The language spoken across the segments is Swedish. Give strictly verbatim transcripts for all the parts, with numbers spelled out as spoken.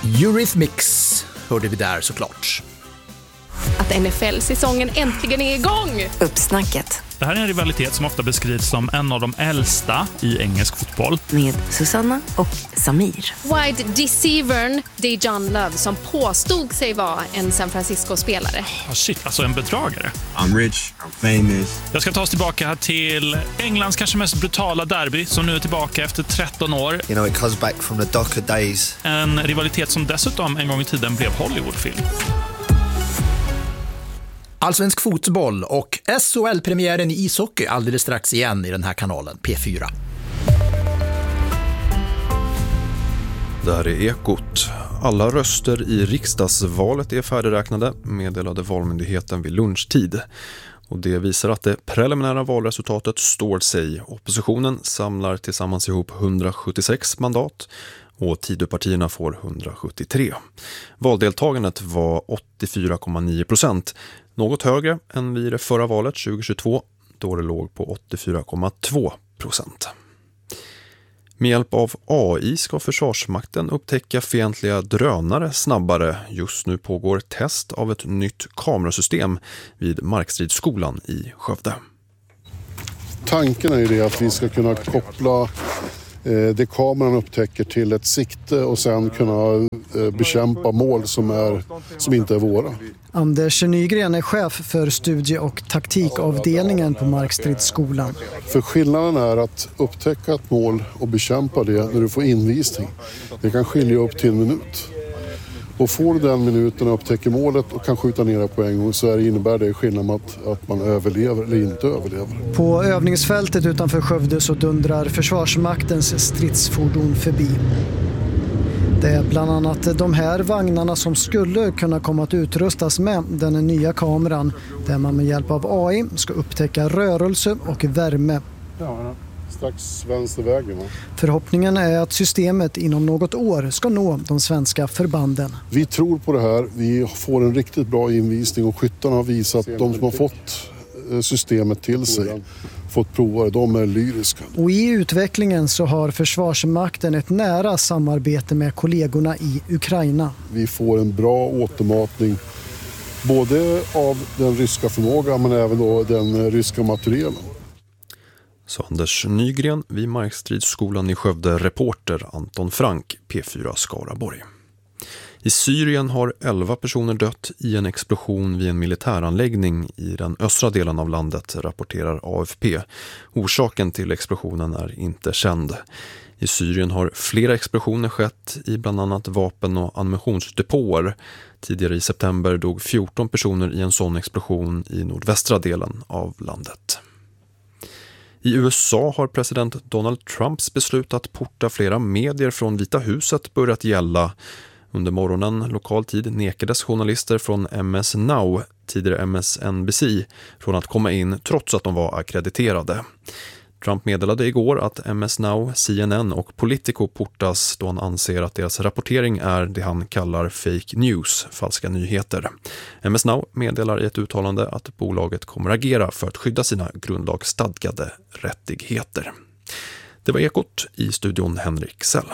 Eurythmics hörde vi där såklart. Att N F L-säsongen äntligen är igång. Uppsnacket. Det här är en rivalitet som ofta beskrivs som en av de äldsta i engelsk fotboll. Med Susanna och Samir. Wide receivern Dejan Love som påstod sig vara en San Francisco-spelare. Oh, shit, alltså en bedragare. I'm rich, I'm famous. Jag ska ta oss tillbaka till Englands kanske mest brutala derby som nu är tillbaka efter tretton år. You know, it comes back from the darker days. En rivalitet som dessutom en gång i tiden blev Hollywoodfilm. Allsvensk fotboll och S H L-premiären i ishockey alldeles strax igen i den här kanalen P fyra. Det här är Ekot. Alla röster i riksdagsvalet är färdigräknade, meddelade Valmyndigheten vid lunchtid. Och det visar att det preliminära valresultatet står sig. Oppositionen samlar tillsammans ihop hundrasjuttiosex mandat och Tidöpartierna får hundrasjuttiotre. Valdeltagandet var åttiofyra komma nio procent, något högre än vid det förra valet tjugohundratjugotvå då det låg på åttiofyra komma två procent. Med hjälp av A I ska Försvarsmakten upptäcka fientliga drönare snabbare. Just nu pågår test av ett nytt kamerasystem vid Markstridsskolan i Skövde. Tanken är ju det att vi ska kunna koppla det kameran upptäcker till ett sikte och sen kunna bekämpa mål som, är, som inte är våra. Anders Nygren är chef för studie- och taktikavdelningen på Markstridsskolan. För skillnaden är att upptäcka ett mål och bekämpa det när du får invisning. Det kan skilja upp till en minut. Och får du den minuten och upptäcker målet och kan skjuta ner det på en gång så är det, innebär det skillnad med att, att man överlever eller inte överlever. På övningsfältet utanför Skövde så dundrar Försvarsmaktens stridsfordon förbi. Det är bland annat de här vagnarna som skulle kunna komma att utrustas med den nya kameran där man med hjälp av A I ska upptäcka rörelse och värme. Ja, strax vänstervägen. Va? Förhoppningen är att systemet inom något år ska nå de svenska förbanden. Vi tror på det här. Vi får en riktigt bra invisning och skyttarna har visat att de som har fått systemet till sig, fått prova det, de är lyriska. Och i utvecklingen så har Försvarsmakten ett nära samarbete med kollegorna i Ukraina. Vi får en bra återmatning både av den ryska förmågan men även då den ryska materielen. Så Anders Nygren vid Markstridsskolan i Skövde, reporter Anton Frank, P fyra Skaraborg. I Syrien har elva personer dött i en explosion vid en militäranläggning i den östra delen av landet, rapporterar A F P. Orsaken till explosionen är inte känd. I Syrien har flera explosioner skett i bland annat vapen- och ammunitionsdepåer. Tidigare i september dog fjorton personer i en sån explosion i nordvästra delen av landet. I U S A har president Donald Trumps beslut att porta flera medier från Vita huset börjat gälla. Under morgonen lokal tid nekades journalister från M S Now, tidigare M S N B C, från att komma in trots att de var akkrediterade. Trump meddelade igår att M S Now, C N N och Politico portas då han anser att deras rapportering är det han kallar fake news, falska nyheter. M S Now meddelar i ett uttalande att bolaget kommer agera för att skydda sina grundlagsstadgade rättigheter. Det var Ekot, i studion Henrik Sell.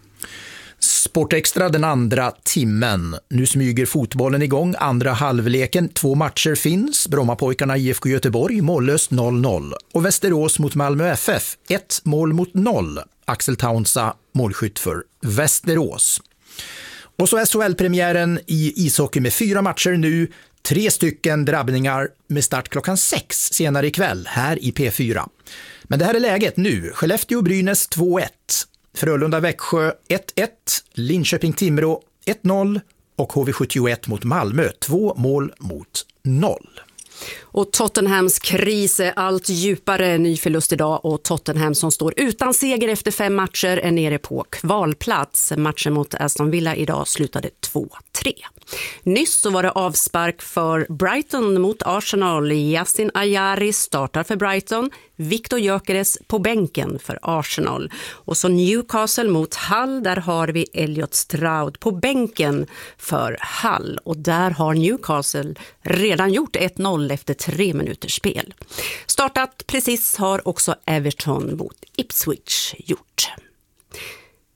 Sportextra den andra timmen. Nu smyger fotbollen igång. Andra halvleken. Två matcher finns. Brommapojkarna I F K Göteborg mållöst noll noll. Och Västerås mot Malmö F F. Ett mål mot noll. Axel Taunsa målskytt för Västerås. Och så S H L-premiären i ishockey med fyra matcher nu. Tre stycken drabbningar med start klockan sex senare ikväll här i P fyra. Men det här är läget nu. Skellefteå-Brynäs två ett. Frölunda-Växjö ett ett, Linköping-Timrå ett noll och H V sjuttioett mot Malmö två mål mot noll. Och Tottenhams kris är allt djupare. Ny förlust idag och Tottenham som står utan seger efter fem matcher är nere på kvalplats. Matchen mot Aston Villa idag slutade två tre. Nyss så var det avspark för Brighton mot Arsenal. Yasin Ayari startar för Brighton. Victor Gyökeres på bänken för Arsenal. Och så Newcastle mot Hull. Där har vi Elliot Stroud på bänken för Hull. Och där har Newcastle redan gjort ett noll efter tre minuters spel. Startat precis har också Everton mot Ipswich gjort.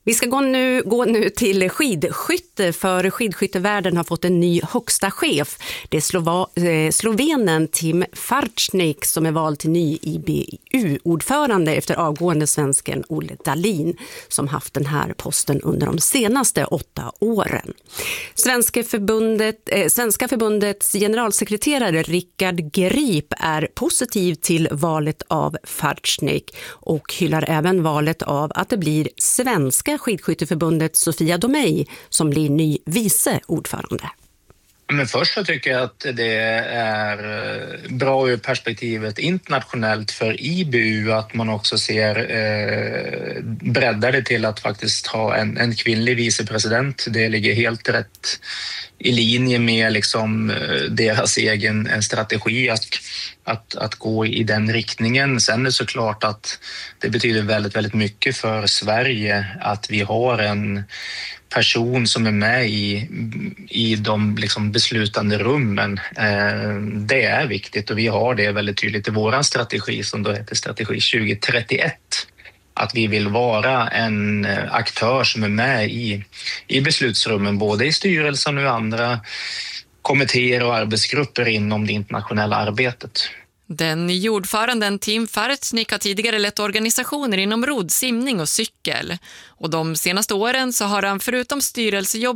Vi ska gå nu, gå nu till skidskytte, för skidskyttevärlden har fått en ny högsta chef. Det är Slova, eh, slovenen Tim Farčnik som är vald till ny I B U-ordförande efter avgående svensken Olle Dahlin som haft den här posten under de senaste åtta åren. Svenska förbundet, eh, Svenska förbundets generalsekreterare Rickard Grip är positiv till valet av Farčnik och hyllar även valet av att det blir svenska skidskytteförbundet Sofia Domey som blir ny vice ordförande. Men först så tycker jag att det är bra ur perspektivet internationellt för I B U att man också ser eh, breddade till att faktiskt ha en, en kvinnlig vicepresident. Det ligger helt rätt i linje med liksom deras egen en strategi att, att, att gå i den riktningen. Sen är det såklart att det betyder väldigt, väldigt mycket för Sverige att vi har en person som är med i, i de liksom beslutande rummen. Eh, det är viktigt och vi har det väldigt tydligt i vår strategi som då heter strategi tjugo trettioett. Att vi vill vara en aktör som är med i, i beslutsrummen, både i styrelsen och andra kommittéer och arbetsgrupper inom det internationella arbetet. Den nya ordföranden Tim Farčnik har tidigare lett organisationer inom rodd, simning och cykel. Och de senaste åren så har han förutom styrelsejobb